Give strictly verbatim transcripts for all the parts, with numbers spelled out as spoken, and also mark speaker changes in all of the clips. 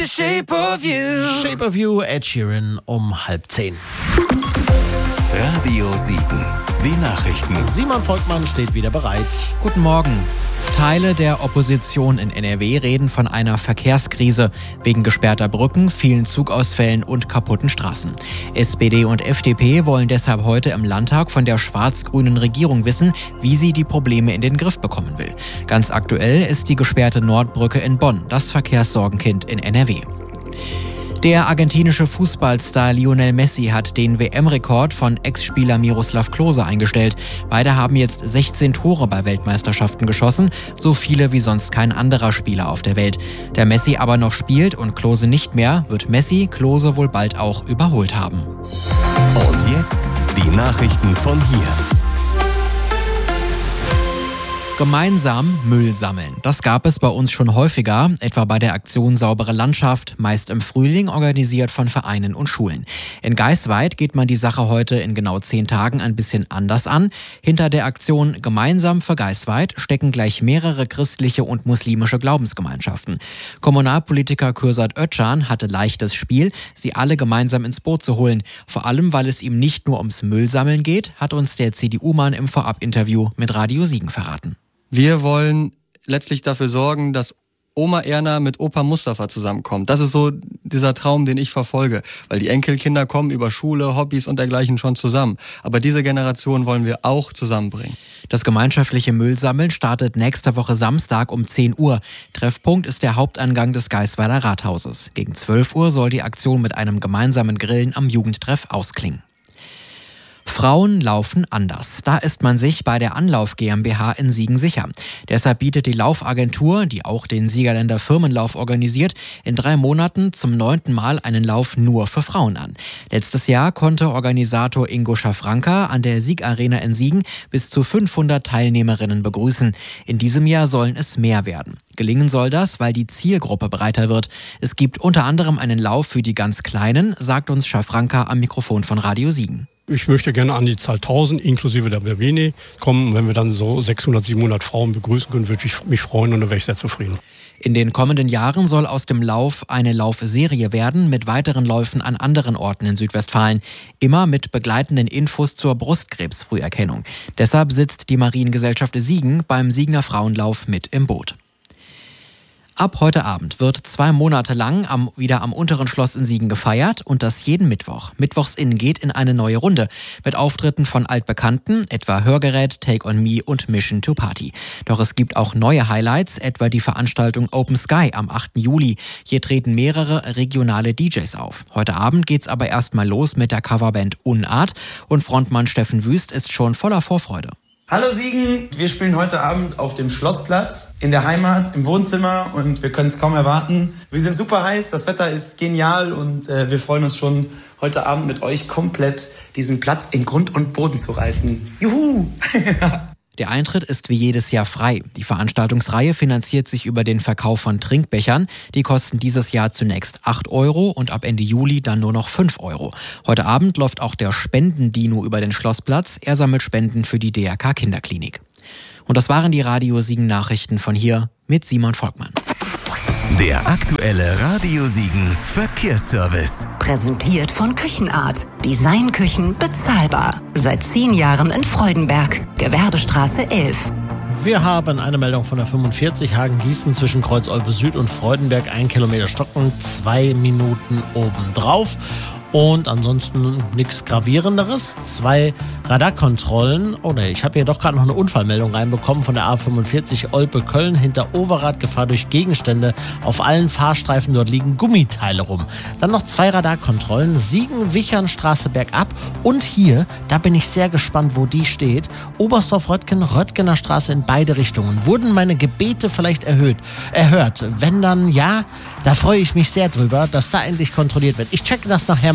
Speaker 1: Shape of You.
Speaker 2: Shape of You, Ed Sheeran um halb zehn.
Speaker 3: Radio Siegen. Die Nachrichten.
Speaker 2: Simon Volkmann steht wieder bereit.
Speaker 4: Guten Morgen. Teile der Opposition in N R W reden von einer Verkehrskrise wegen gesperrter Brücken, vielen Zugausfällen und kaputten Straßen. S P D und F D P wollen deshalb heute im Landtag von der schwarz-grünen Regierung wissen, wie sie die Probleme in den Griff bekommen will. Ganz aktuell ist die gesperrte Nordbrücke in Bonn das Verkehrssorgenkind in N R W. Der argentinische Fußballstar Lionel Messi hat den W M-Rekord von Ex-Spieler Miroslav Klose eingestellt. Beide haben jetzt sechzehn Tore bei Weltmeisterschaften geschossen, so viele wie sonst kein anderer Spieler auf der Welt. Da Messi aber noch spielt und Klose nicht mehr, wird Messi Klose wohl bald auch überholt haben.
Speaker 3: Und jetzt die Nachrichten von hier.
Speaker 4: Gemeinsam Müll sammeln. Das gab es bei uns schon häufiger, etwa bei der Aktion Saubere Landschaft, meist im Frühling, organisiert von Vereinen und Schulen. In Geisweid geht man die Sache heute in genau zehn Tagen ein bisschen anders an. Hinter der Aktion Gemeinsam für Geisweid stecken gleich mehrere christliche und muslimische Glaubensgemeinschaften. Kommunalpolitiker Kürsat Özcan hatte leichtes Spiel, sie alle gemeinsam ins Boot zu holen. Vor allem, weil es ihm nicht nur ums Müllsammeln geht, hat uns der C D U-Mann im Vorab-Interview mit Radio Siegen verraten.
Speaker 5: Wir wollen letztlich dafür sorgen, dass Oma Erna mit Opa Mustafa zusammenkommt. Das ist so dieser Traum, den ich verfolge. Weil die Enkelkinder kommen über Schule, Hobbys und dergleichen schon zusammen. Aber diese Generation wollen wir auch zusammenbringen.
Speaker 4: Das gemeinschaftliche Müllsammeln startet nächste Woche Samstag um zehn Uhr. Treffpunkt ist der Haupteingang des Geisweider Rathauses. Gegen zwölf Uhr soll die Aktion mit einem gemeinsamen Grillen am Jugendtreff ausklingen. Frauen laufen anders. Da ist man sich bei der Anlauf GmbH in Siegen sicher. Deshalb bietet die Laufagentur, die auch den Siegerländer Firmenlauf organisiert, in drei Monaten zum neunten Mal einen Lauf nur für Frauen an. Letztes Jahr konnte Organisator Ingo Schafranka an der Siegarena in Siegen bis zu fünfhundert Teilnehmerinnen begrüßen. In diesem Jahr sollen es mehr werden. Gelingen soll das, weil die Zielgruppe breiter wird. Es gibt unter anderem einen Lauf für die ganz Kleinen, sagt uns Schafranka am Mikrofon von Radio Siegen.
Speaker 6: Ich möchte gerne an die Zahl tausend inklusive der Verbene kommen. Wenn wir dann so sechshundert, siebenhundert Frauen begrüßen können, würde ich mich freuen und dann wäre ich sehr zufrieden.
Speaker 4: In den kommenden Jahren soll aus dem Lauf eine Laufserie werden mit weiteren Läufen an anderen Orten in Südwestfalen. Immer mit begleitenden Infos zur Brustkrebsfrüherkennung. Deshalb sitzt die Mariengesellschaft Siegen beim Siegener Frauenlauf mit im Boot. Ab heute Abend wird zwei Monate lang am, wieder am Unteren Schloss in Siegen gefeiert und das jeden Mittwoch. Mittwochsinn geht in eine neue Runde mit Auftritten von Altbekannten, etwa Hörgerät, Take on Me und Mission to Party. Doch es gibt auch neue Highlights, etwa die Veranstaltung Open Sky am achten Juli. Hier treten mehrere regionale D Js auf. Heute Abend geht's aber erstmal los mit der Coverband Unart und Frontmann Steffen Wüst ist schon voller Vorfreude.
Speaker 7: Hallo Siegen, wir spielen heute Abend auf dem Schlossplatz, in der Heimat, im Wohnzimmer und wir können es kaum erwarten. Wir sind super heiß, das Wetter ist genial und äh, wir freuen uns schon, heute Abend mit euch komplett diesen Platz in Grund und Boden zu reißen. Juhu!
Speaker 4: Der Eintritt ist wie jedes Jahr frei. Die Veranstaltungsreihe finanziert sich über den Verkauf von Trinkbechern. Die kosten dieses Jahr zunächst acht Euro und ab Ende Juli dann nur noch fünf Euro. Heute Abend läuft auch der Spendendino über den Schlossplatz. Er sammelt Spenden für die D R K Kinderklinik. Und das waren die Radio Siegen Nachrichten von hier mit Simon Volkmann.
Speaker 3: Der aktuelle Radio Siegen Verkehrsservice.
Speaker 8: Präsentiert von Küchenart. Designküchen bezahlbar. Seit zehn Jahren in Freudenberg. Gewerbestraße elf.
Speaker 2: Wir haben eine Meldung von der fünfundvierzig Hagen-Gießen zwischen Kreuz-Olpe Süd und Freudenberg. Ein Kilometer stocken, zwei Minuten obendrauf. Und ansonsten nichts Gravierenderes. Zwei Radarkontrollen. Oh ne, ich habe hier doch gerade noch eine Unfallmeldung reinbekommen von der A fünfundvierzig Olpe-Köln. Hinter Overath Gefahr durch Gegenstände. Auf allen Fahrstreifen dort liegen Gummiteile rum. Dann noch zwei Radarkontrollen. Siegen-Wichernstraße bergab. Und hier, da bin ich sehr gespannt, wo die steht. Oberstdorf-Röttgen, Röttgener Straße in beide Richtungen. Wurden meine Gebete vielleicht erhöht, erhört? Wenn dann ja, da freue ich mich sehr drüber, dass da endlich kontrolliert wird. Ich checke das nachher mal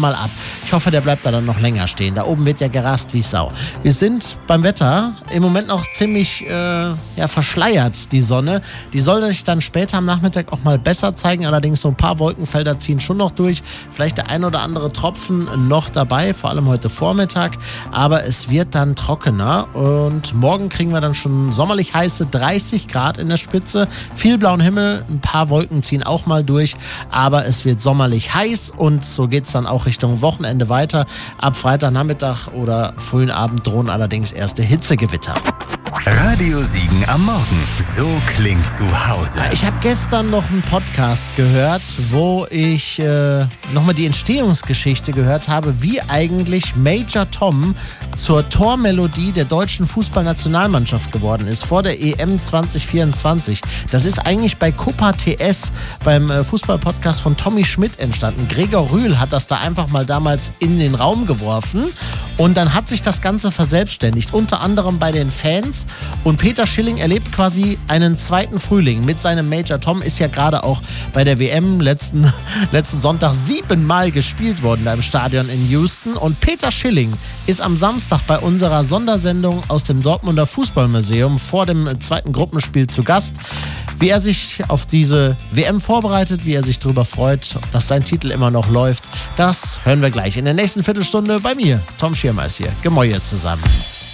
Speaker 2: mal ab. Ich hoffe, der bleibt da dann noch länger stehen. Da oben wird ja gerast wie Sau. Wir sind beim Wetter im Moment noch ziemlich äh, ja, verschleiert, die Sonne. Die soll sich dann später am Nachmittag auch mal besser zeigen. Allerdings so ein paar Wolkenfelder ziehen schon noch durch. Vielleicht der ein oder andere Tropfen noch dabei, vor allem heute Vormittag. Aber es wird dann trockener und morgen kriegen wir dann schon sommerlich heiße dreißig Grad in der Spitze. Viel blauen Himmel, ein paar Wolken ziehen auch mal durch. Aber es wird sommerlich heiß und so geht es dann auch Richtung Wochenende weiter. Ab Freitagnachmittag oder frühen Abend drohen allerdings erste Hitzegewitter.
Speaker 3: Radio Siegen am Morgen. So klingt zu Hause.
Speaker 2: Ich habe gestern noch einen Podcast gehört, wo ich äh, nochmal die Entstehungsgeschichte gehört habe, wie eigentlich Major Tom zur Tormelodie der deutschen Fußballnationalmannschaft geworden ist vor der E M zwanzig vierundzwanzig. Das ist eigentlich bei Copa T S, beim äh, Fußballpodcast von Tommy Schmidt entstanden. Gregor Rühl hat das da einfach mal damals in den Raum geworfen und dann hat sich das Ganze verselbstständigt, unter anderem bei den Fans. Und Peter Schilling erlebt quasi einen zweiten Frühling mit seinem Major Tom, ist ja gerade auch bei der W M letzten, letzten Sonntag siebenmal gespielt worden da im Stadion in Houston. Und Peter Schilling ist am Samstag bei unserer Sondersendung aus dem Dortmunder Fußballmuseum vor dem zweiten Gruppenspiel zu Gast. Wie er sich auf diese W M vorbereitet, wie er sich darüber freut, dass sein Titel immer noch läuft, das hören wir gleich in der nächsten Viertelstunde bei mir. Tom Schirmer ist hier. Gemäuer zusammen.